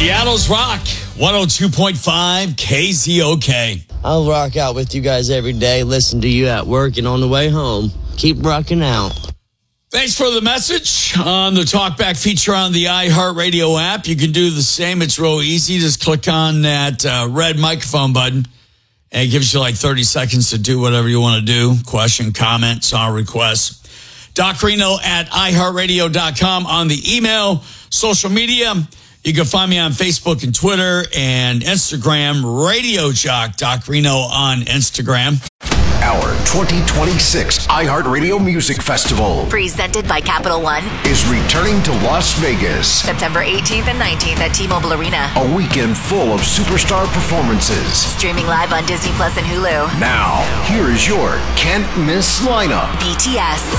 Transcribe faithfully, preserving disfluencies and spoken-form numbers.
Seattle's Rock, one oh two point five K Z O K. I'll rock out with you guys every day, listen to you at work and on the way home. Keep rocking out. Thanks for the message on the Talkback feature on the iHeartRadio app. You can do the same. It's real easy. Just click on that uh, red microphone button, and it gives you like thirty seconds to do whatever you want to do. Question, comment, song request. Doc Reno at i heart radio dot com on the email, social media. You can find me on Facebook and Twitter and Instagram, Radio Jock Doc Reno on Instagram. Our twenty twenty-six iHeartRadio Music Festival, presented by Capital One, is returning to Las Vegas. September eighteenth and nineteenth at T-Mobile Arena. A weekend full of superstar performances. Streaming live on Disney Plus and Hulu. Now, here is your can't miss lineup. B T S,